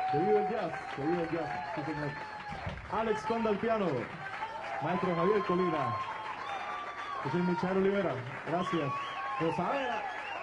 Que vive el jazz, que vive el jazz. Sí, señor. Alex Conda al piano. Maestro Javier Colina. Yo soy Michael Olivera. Gracias. Rosadera.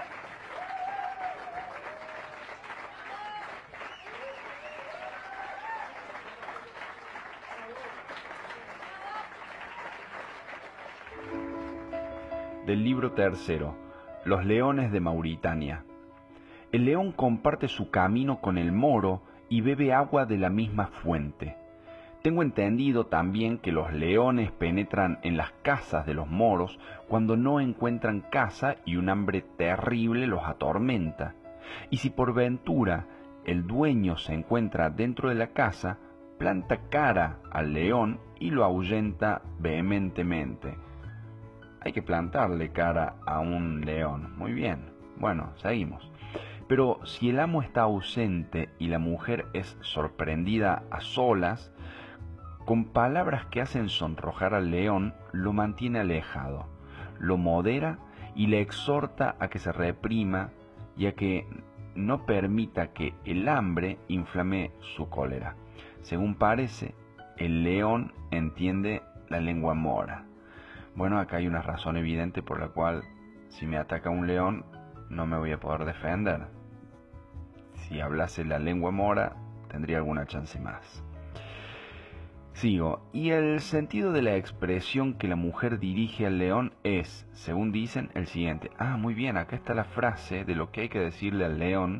Del libro tercero, Los leones de Mauritania. El león comparte su camino con el moro y bebe agua de la misma fuente. Tengo entendido también que los leones penetran en las casas de los moros cuando no encuentran casa y un hambre terrible los atormenta. Y si por ventura el dueño se encuentra dentro de la casa, planta cara al león y lo ahuyenta vehementemente. Hay que plantarle cara a un león. Muy bien. Bueno, seguimos. Pero si el amo está ausente y la mujer es sorprendida a solas, con palabras que hacen sonrojar al león, lo mantiene alejado, lo modera y le exhorta a que se reprima y a que no permita que el hambre inflame su cólera. Según parece, el león entiende la lengua mora. Bueno, acá hay una razón evidente por la cual si me ataca un león no me voy a poder defender. Si hablase la lengua mora tendría alguna chance más. Sigo. Y el sentido de la expresión que la mujer dirige al león es, según dicen, el siguiente. Ah, muy bien, acá está la frase de lo que hay que decirle al león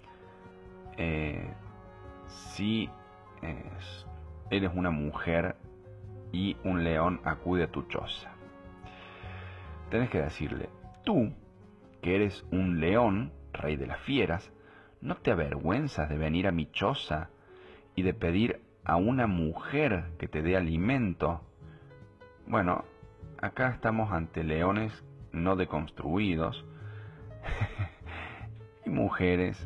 si eres una mujer y un león acude a tu choza. Tenés que decirle, tú, que eres un león, rey de las fieras, ¿no te avergüenzas de venir a mi choza y de pedir a una mujer que te dé alimento? Bueno, acá estamos ante leones no deconstruidos y mujeres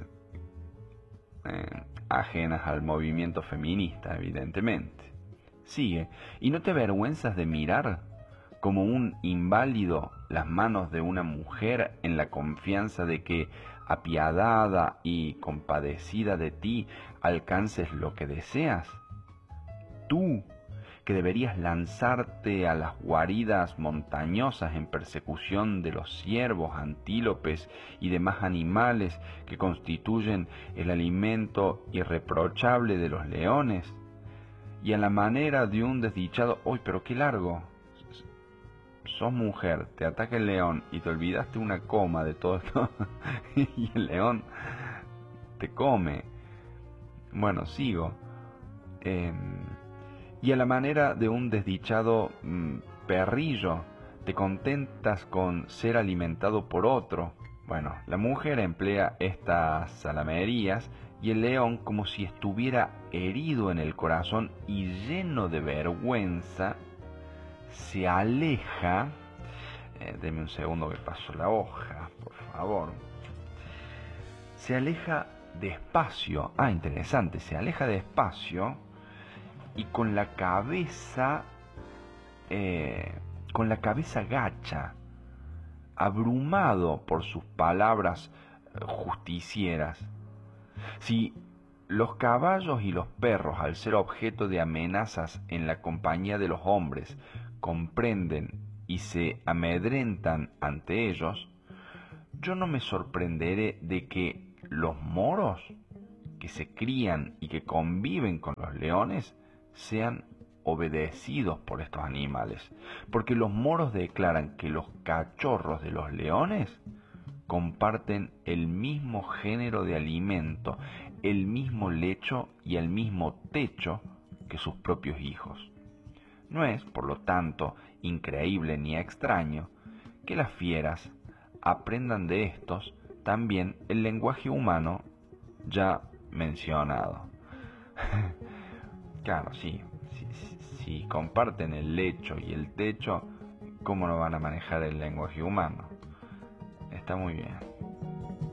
ajenas al movimiento feminista, evidentemente. Sigue, ¿y no te avergüenzas de mirar como un inválido las manos de una mujer en la confianza de que, apiadada y compadecida de ti, alcances lo que deseas? Tú, que deberías lanzarte a las guaridas montañosas en persecución de los ciervos, antílopes y demás animales que constituyen el alimento irreprochable de los leones, y a la manera de un desdichado, ¡uy, pero qué largo! Sos mujer, te ataca el león y te olvidaste una coma de todo esto y el león te come. Bueno, sigo. Y a la manera de un desdichado perrillo, te contentas con ser alimentado por otro. Bueno, la mujer emplea estas salamerías y el león, como si estuviera herido en el corazón y lleno de vergüenza, se aleja. Deme un segundo que paso la hoja, por favor. Se aleja despacio. Ah, interesante. Se aleja despacio y con la cabeza gacha, abrumado por sus palabras justicieras. Si los caballos y los perros, al ser objeto de amenazas en la compañía de los hombres, comprenden y se amedrentan ante ellos, yo no me sorprenderé de que los moros, que se crían y que conviven con los leones, sean obedecidos por estos animales, porque los moros declaran que los cachorros de los leones comparten el mismo género de alimento, el mismo lecho y el mismo techo que sus propios hijos. No es, por lo tanto, increíble ni extraño que las fieras aprendan de estos también el lenguaje humano ya mencionado. Claro, sí, si comparten el lecho y el techo, ¿cómo no van a manejar el lenguaje humano? Está muy bien.